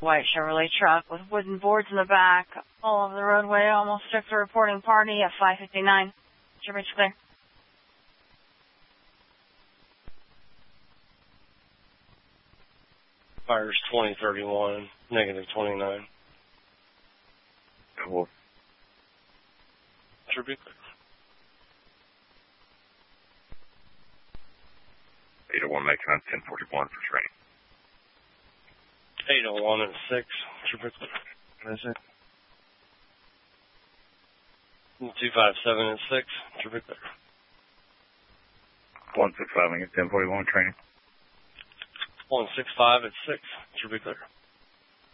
White Chevrolet truck with wooden boards in the back all over the roadway. Almost took the reporting party at 5:59. Your bridge clear. Fires 2031, negative 29. Cool. Should be clear. 801 make on 1041 for training. 801 at 6. Should be clear. What is it? 257 at 6. Should be clear. 165 make 1041 training. 165 at 6. Should be clear.